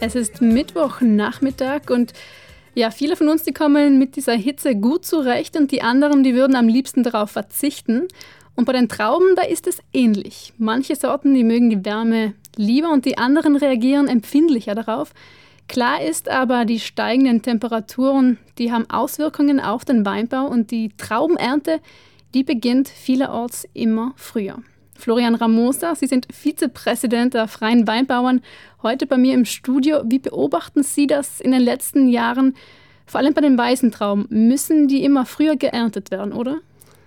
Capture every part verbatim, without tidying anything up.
Es ist Mittwochnachmittag und ja, viele von uns, die kommen mit dieser Hitze gut zurecht und die anderen, die würden am liebsten darauf verzichten. Und bei den Trauben, da ist es ähnlich. Manche Sorten, die mögen die Wärme lieber und die anderen reagieren empfindlicher darauf. Klar ist aber, die steigenden Temperaturen, die haben Auswirkungen auf den Weinbau und die Traubenernte, die beginnt vielerorts immer früher. Florian Ramosa, Sie sind Vizepräsident der Freien Weinbauern, heute bei mir im Studio. Wie beobachten Sie das in den letzten Jahren, vor allem bei den weißen Trauben? Müssen die immer früher geerntet werden, oder?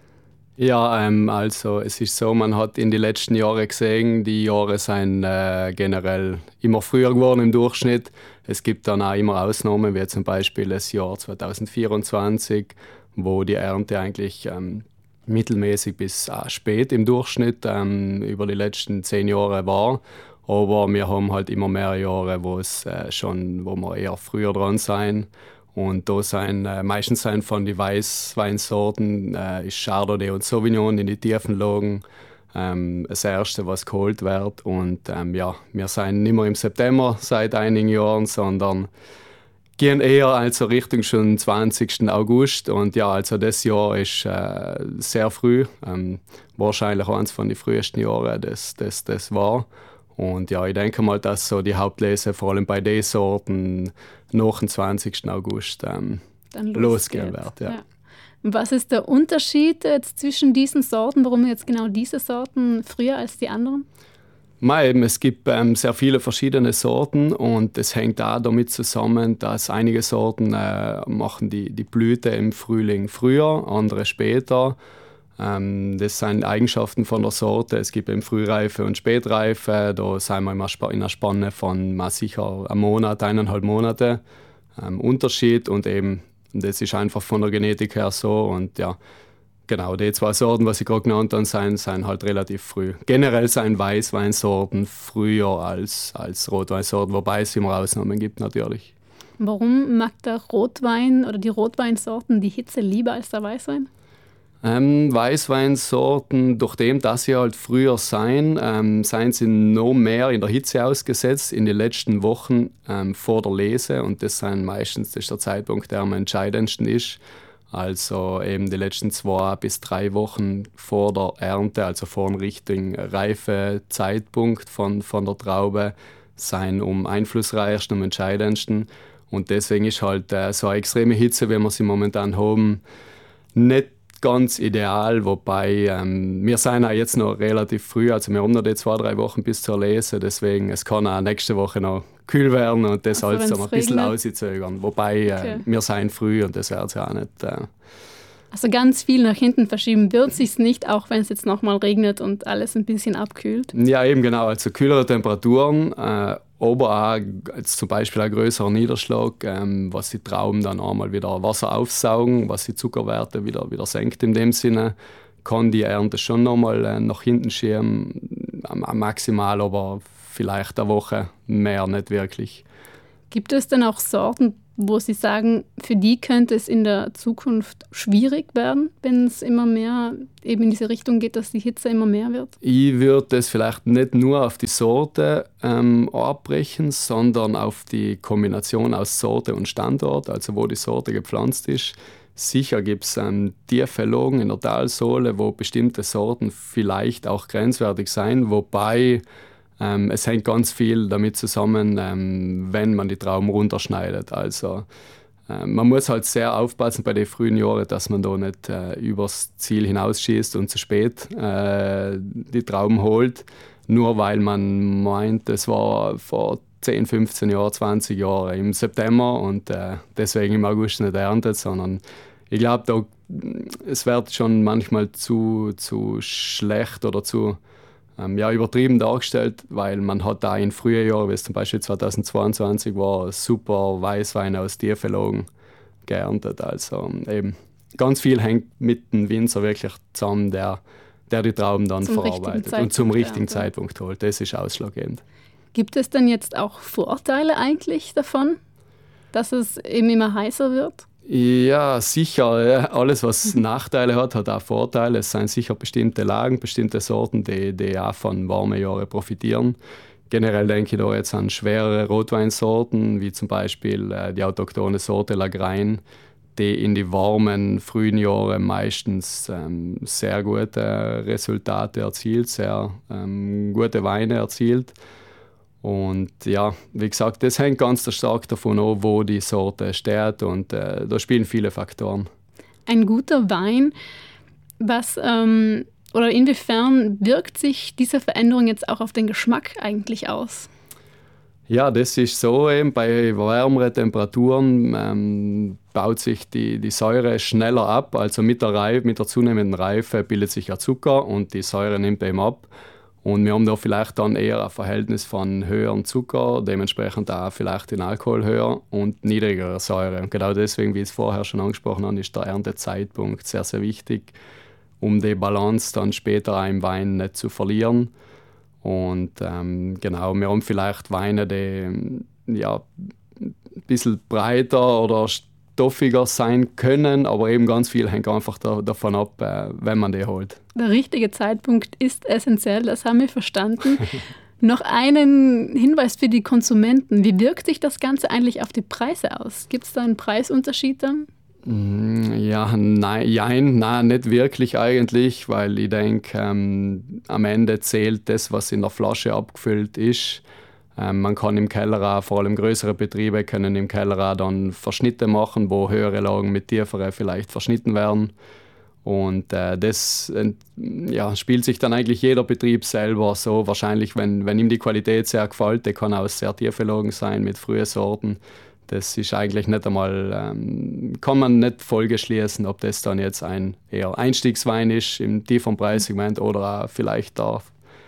Ja, ähm, also es ist so, man hat in den letzten Jahren gesehen, die Jahre sind äh, generell immer früher geworden im Durchschnitt. Es gibt dann auch immer Ausnahmen, wie zum Beispiel das Jahr zwanzig vierundzwanzig, wo die Ernte eigentlich ähm, mittelmäßig bis äh, spät im Durchschnitt ähm, über die letzten zehn Jahre war. Aber wir haben halt immer mehr Jahre, wo es äh, schon, wo wir eher früher dran sein. Und da sind äh, meistens sind von den Weißweinsorten äh, ist Chardonnay und Sauvignon in die tiefen Lagen ähm, das erste, was geholt wird. Und ähm, ja, wir sind nicht mehr im September seit einigen Jahren, sondern gehen eher also Richtung schon zwanzigsten August. Und ja, also das Jahr ist äh, sehr früh, ähm, wahrscheinlich eines von den frühesten Jahren, das das, das war. Und ja, ich denke mal, dass so die Hauptlese vor allem bei den Sorten nach dem zwanzigsten August ähm, Dann losgehen wird. Ja. Ja. Was ist der Unterschied jetzt zwischen diesen Sorten? Warum jetzt genau diese Sorten früher als die anderen? Mei, eben, es gibt ähm, sehr viele verschiedene Sorten und es hängt auch damit zusammen, dass einige Sorten äh, machen die, die Blüte im Frühling früher, andere später. Ähm, das sind Eigenschaften von der Sorte. Es gibt eben Frühreife und Spätreife. Da sind wir immer in einer Spanne von mal sicher einem Monat, eineinhalb Monate ähm, Unterschied und eben das ist einfach von der Genetik her so und ja. Genau, die zwei Sorten, was ich gerade genannt habe, sind, sind halt relativ früh. Generell sind Weißweinsorten früher als, als Rotweinsorten, wobei es immer Ausnahmen gibt natürlich. Warum mag der Rotwein oder die Rotweinsorten die Hitze lieber als der Weißwein? Ähm, Weißweinsorten, durch dem, dass sie halt früher sein, ähm, seien sie noch mehr in der Hitze ausgesetzt in den letzten Wochen ähm, vor der Lese und das sind meistens das ist der Zeitpunkt, der am entscheidendsten ist. Also eben die letzten zwei bis drei Wochen vor der Ernte, also vor dem richtigen Reifezeitpunkt von, von der Traube, sind um einflussreichsten, am entscheidendsten. Und deswegen ist halt äh, so eine extreme Hitze, wie wir sie momentan haben, nicht ganz ideal. Wobei ähm, wir sind auch jetzt noch relativ früh, also wir haben noch die zwei, drei Wochen bis zur Lese, deswegen es kann auch nächste Woche noch kühl werden und das also, soll es ein bisschen auszögern. Wobei okay. äh, wir sind früh und das wird ja auch nicht. Äh, also ganz viel nach hinten verschieben wird sich nicht, auch wenn es jetzt nochmal regnet und alles ein bisschen abkühlt? Ja, eben genau. Also kühlere Temperaturen, äh, aber auch jetzt zum Beispiel ein größerer Niederschlag, ähm, was die Trauben dann einmal wieder Wasser aufsaugen, was die Zuckerwerte wieder, wieder senkt in dem Sinne, kann die Ernte schon nochmal äh, nach hinten schieben, äh, maximal, aber vielleicht eine Woche mehr, nicht wirklich. Gibt es denn auch Sorten, wo Sie sagen, für die könnte es in der Zukunft schwierig werden, wenn es immer mehr eben in diese Richtung geht, dass die Hitze immer mehr wird? Ich würde es vielleicht nicht nur auf die Sorte ähm, abbrechen, sondern auf die Kombination aus Sorte und Standort, also wo die Sorte gepflanzt ist. Sicher gibt es ähm, tiefe Lagen in der Talsohle, wo bestimmte Sorten vielleicht auch grenzwertig sein, wobei Ähm, es hängt ganz viel damit zusammen, ähm, wenn man die Trauben runterschneidet. Also äh, man muss halt sehr aufpassen bei den frühen Jahren, dass man da nicht äh, übers Ziel hinausschießt und zu spät äh, die Trauben holt. Nur weil man meint, das war vor zehn, fünfzehn Jahren, zwanzig Jahren im September und äh, deswegen im August nicht erntet, sondern ich glaube, da, es wird schon manchmal zu, zu schlecht oder zu Ja, übertrieben dargestellt, weil man hat da in frühen Jahren, wie es zum Beispiel zweitausendzweiundzwanzig war, super Weißwein aus tiefen Lagen geerntet. Also eben ganz viel hängt mit dem Winzer wirklich zusammen, der, der die Trauben dann zum verarbeitet und zum richtigen ernte. Zeitpunkt holt. Das ist ausschlaggebend. Gibt es denn jetzt auch Vorteile eigentlich davon, dass es eben immer heißer wird? Ja, sicher. Alles, was Nachteile hat, hat auch Vorteile. Es sind sicher bestimmte Lagen, bestimmte Sorten, die, die auch von warmen Jahren profitieren. Generell denke ich da jetzt an schwerere Rotweinsorten, wie zum Beispiel äh, die autochthone Sorte Lagrein, die in die warmen, frühen Jahren meistens ähm, sehr gute Resultate erzielt, sehr ähm, gute Weine erzielt. Und ja, wie gesagt, das hängt ganz stark davon ab, wo die Sorte steht, und äh, da spielen viele Faktoren. Ein guter Wein, was ähm, oder inwiefern wirkt sich diese Veränderung jetzt auch auf den Geschmack eigentlich aus? Ja, das ist so, eben bei wärmeren Temperaturen ähm, baut sich die, die Säure schneller ab. Also mit der, Reife, mit der zunehmenden Reife bildet sich ja Zucker und die Säure nimmt eben ab. Und wir haben da vielleicht dann eher ein Verhältnis von höherem Zucker, dementsprechend auch vielleicht den Alkohol höher und niedrigerer Säure. Und genau deswegen, wie ich es vorher schon angesprochen habe, ist der Erntezeitpunkt sehr, sehr wichtig, um die Balance dann später auch im Wein nicht zu verlieren. Und ähm, genau, wir haben vielleicht Weine, die ja, ein bisschen breiter oder stoffiger sein können, aber eben ganz viel hängt einfach da, davon ab, äh, wenn man die holt. Der richtige Zeitpunkt ist essentiell, das haben wir verstanden. Noch einen Hinweis für die Konsumenten. Wie wirkt sich das Ganze eigentlich auf die Preise aus? Gibt es da einen Preisunterschied dann? Ja, nein, nein, nein, nicht wirklich eigentlich, weil ich denke, ähm, am Ende zählt das, was in der Flasche abgefüllt ist. Ähm, man kann im Keller auch, vor allem größere Betriebe können im Keller auch dann Verschnitte machen, wo höhere Lagen mit tieferen vielleicht verschnitten werden. Und äh, das äh, ja, spielt sich dann eigentlich jeder Betrieb selber so. Wahrscheinlich, wenn, wenn ihm die Qualität sehr gefällt, der kann auch sehr tiefe Lagen sein mit frühen Sorten. Das ist eigentlich nicht einmal, ähm, kann man nicht folgeschließen, ob das dann jetzt ein eher Einstiegswein ist im tieferen Preissegment oder auch vielleicht der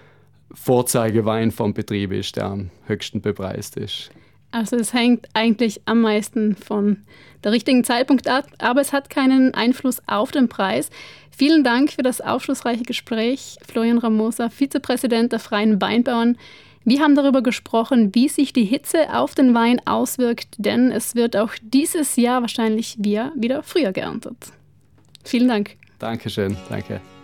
Vorzeigewein vom Betrieb ist, der am höchsten bepreist ist. Also es hängt eigentlich am meisten von der richtigen Zeitpunkt ab, aber es hat keinen Einfluss auf den Preis. Vielen Dank für das aufschlussreiche Gespräch, Florian Ramosa, Vizepräsident der Freien Weinbauern. Wir haben darüber gesprochen, wie sich die Hitze auf den Wein auswirkt, denn es wird auch dieses Jahr wahrscheinlich wieder, wieder früher geerntet. Vielen Dank. Dankeschön, danke.